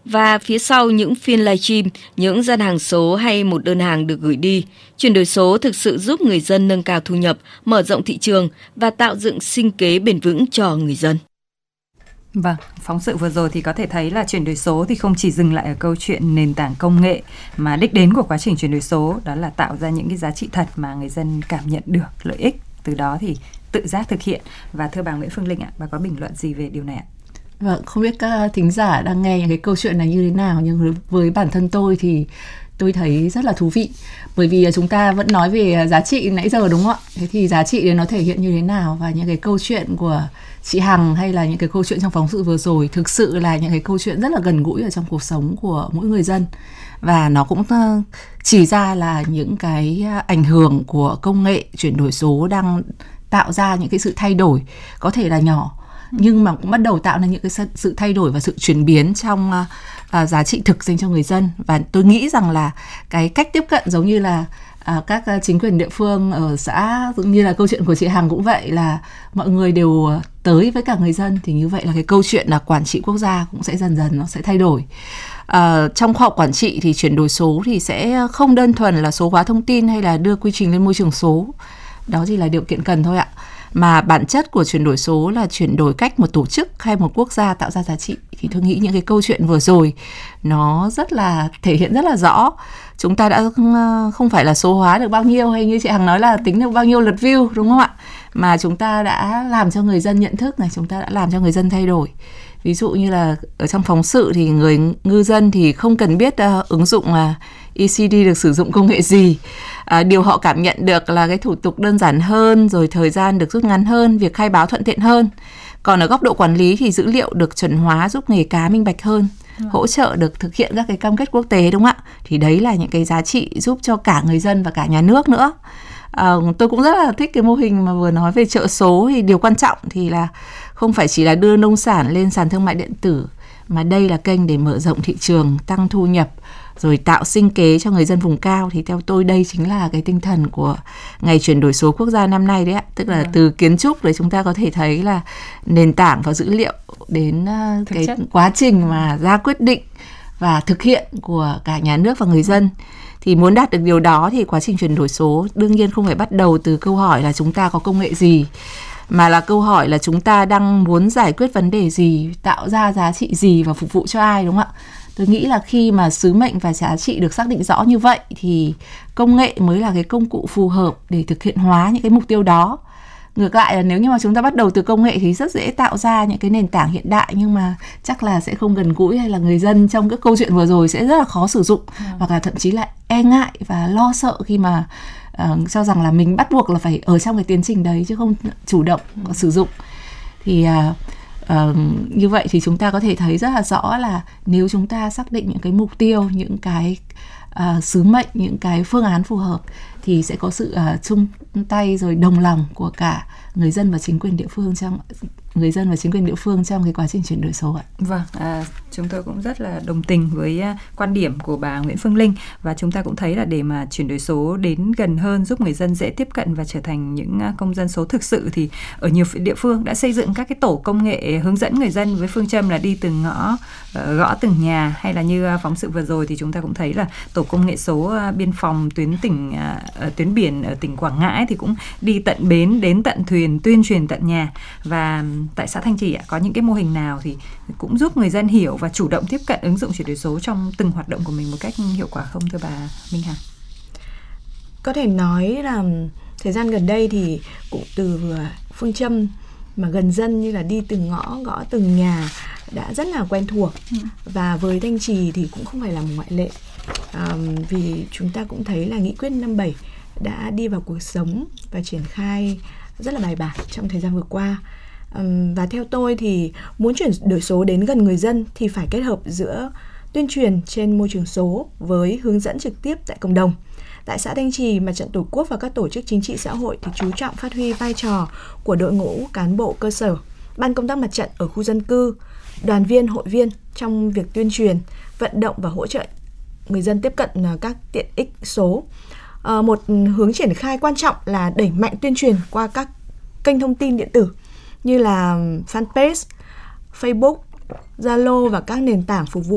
Và phía sau những phiên livestream, những gian hàng số hay một đơn hàng được gửi đi, chuyển đổi số thực sự giúp người dân nâng cao thu nhập, mở rộng thị trường và tạo dựng sinh kế bền vững cho người dân. Vâng, phóng sự vừa rồi thì có thể thấy là chuyển đổi số thì không chỉ dừng lại ở câu chuyện nền tảng công nghệ, mà đích đến của quá trình chuyển đổi số đó là tạo ra những cái giá trị thật mà người dân cảm nhận được lợi ích, từ đó thì tự giác thực hiện. Và thưa bà Nguyễn Phương Linh ạ, bà có bình luận gì về điều này ạ? Vâng, không biết các thính giả đang nghe những cái câu chuyện này như thế nào, nhưng với bản thân tôi thì tôi thấy rất là thú vị. Bởi vì chúng ta vẫn nói về giá trị nãy giờ đúng không ạ? Thế thì giá trị đấy nó thể hiện như thế nào, và những cái câu chuyện của chị Hằng hay là những cái câu chuyện trong phóng sự vừa rồi thực sự là những cái câu chuyện rất là gần gũi ở trong cuộc sống của mỗi người dân. Và nó cũng chỉ ra là những cái ảnh hưởng của công nghệ chuyển đổi số đang tạo ra những cái sự thay đổi có thể là nhỏ, nhưng mà cũng bắt đầu tạo ra những cái sự thay đổi và sự chuyển biến trong giá trị thực dành cho người dân. Và tôi nghĩ rằng là cái cách tiếp cận giống như là các chính quyền địa phương ở xã, cũng như là câu chuyện của chị Hằng cũng vậy, là mọi người đều tới với cả người dân, thì như vậy là cái câu chuyện là quản trị quốc gia cũng sẽ dần dần nó sẽ thay đổi. Trong khoa học quản trị thì chuyển đổi số thì sẽ không đơn thuần là số hóa thông tin hay là đưa quy trình lên môi trường số, đó chỉ là điều kiện cần thôi ạ. Mà bản chất của chuyển đổi số là chuyển đổi cách một tổ chức hay một quốc gia tạo ra giá trị. Thì tôi nghĩ những cái câu chuyện vừa rồi nó rất là thể hiện rất là rõ. Chúng ta đã không phải là số hóa được bao nhiêu, hay như chị Hằng nói là tính được bao nhiêu lượt view, đúng không ạ? Mà chúng ta đã làm cho người dân nhận thức này, chúng ta đã làm cho người dân thay đổi. Ví dụ như là ở trong phóng sự thì người ngư dân thì không cần biết ứng dụng ECD được sử dụng công nghệ gì. Điều họ cảm nhận được là cái thủ tục đơn giản hơn, rồi thời gian được rút ngắn hơn, việc khai báo thuận tiện hơn. Còn ở góc độ quản lý thì dữ liệu được chuẩn hóa giúp nghề cá minh bạch hơn, hỗ trợ được thực hiện các cái cam kết quốc tế, đúng không ạ? Thì đấy là những cái giá trị giúp cho cả người dân và cả nhà nước nữa. Tôi cũng rất là thích cái mô hình mà vừa nói về chợ số. Thì điều quan trọng thì là không phải chỉ là đưa nông sản lên sàn thương mại điện tử, mà đây là kênh để mở rộng thị trường, tăng thu nhập, rồi tạo sinh kế cho người dân vùng cao. Thì theo tôi đây chính là cái tinh thần của ngày chuyển đổi số quốc gia năm nay đấy ạ. Tức là từ kiến trúc để chúng ta có thể thấy là nền tảng và dữ liệu đến cái quá trình mà ra quyết định và thực hiện của cả nhà nước và người dân. Thì muốn đạt được điều đó thì quá trình chuyển đổi số đương nhiên không phải bắt đầu từ câu hỏi là chúng ta có công nghệ gì, mà là câu hỏi là chúng ta đang muốn giải quyết vấn đề gì, tạo ra giá trị gì và phục vụ cho ai, đúng không ạ? Tôi nghĩ là khi mà sứ mệnh và giá trị được xác định rõ như vậy thì công nghệ mới là cái công cụ phù hợp để thực hiện hóa những cái mục tiêu đó. Ngược lại là nếu như mà chúng ta bắt đầu từ công nghệ thì rất dễ tạo ra những cái nền tảng hiện đại, nhưng mà chắc là sẽ không gần gũi, hay là người dân trong các câu chuyện vừa rồi sẽ rất là khó sử dụng, hoặc là thậm chí là e ngại và lo sợ khi mà cho rằng là mình bắt buộc là phải ở trong cái tiến trình đấy chứ không chủ động sử dụng. Thì như vậy thì chúng ta có thể thấy rất là rõ là nếu chúng ta xác định những cái mục tiêu, những cái sứ mệnh, những cái phương án phù hợp thì sẽ có sự chung tay rồi đồng lòng của cả người dân và chính quyền địa phương trong cái quá trình chuyển đổi số ạ. Vâng, chúng tôi cũng rất là đồng tình với quan điểm của bà Nguyễn Phương Linh, và chúng ta cũng thấy là để mà chuyển đổi số đến gần hơn, giúp người dân dễ tiếp cận và trở thành những công dân số thực sự, thì ở nhiều địa phương đã xây dựng các cái tổ công nghệ hướng dẫn người dân với phương châm là đi từng ngõ, gõ từng nhà, hay là như phóng sự vừa rồi thì chúng ta cũng thấy là tổ công nghệ số biên phòng tuyến biển ở tỉnh Quảng Ngãi thì cũng đi tận bến, đến tận thuyền, tuyên truyền tận nhà. Và tại xã Thanh Trì có những cái mô hình nào thì cũng giúp người dân hiểu và chủ động tiếp cận ứng dụng chuyển đổi số trong từng hoạt động của mình một cách hiệu quả không, thưa bà Minh Hằng? Có thể nói là thời gian gần đây thì cũng từ phương châm mà gần dân như là đi từng ngõ, gõ từng nhà đã rất là quen thuộc. Và với Thanh Trì thì cũng không phải là một ngoại lệ. Vì chúng ta cũng thấy là nghị quyết 57 đã đi vào cuộc sống và triển khai rất là bài bản trong thời gian vừa qua. Và theo tôi thì muốn chuyển đổi số đến gần người dân thì phải kết hợp giữa tuyên truyền trên môi trường số với hướng dẫn trực tiếp tại cộng đồng. Tại xã Thanh Trì, Mặt trận Tổ quốc và các tổ chức chính trị xã hội thì chú trọng phát huy vai trò của đội ngũ cán bộ cơ sở, ban công tác mặt trận ở khu dân cư, đoàn viên, hội viên trong việc tuyên truyền, vận động và hỗ trợ người dân tiếp cận các tiện ích số. Một hướng triển khai quan trọng là đẩy mạnh tuyên truyền qua các kênh thông tin điện tử như là fanpage, Facebook, Zalo và các nền tảng phục vụ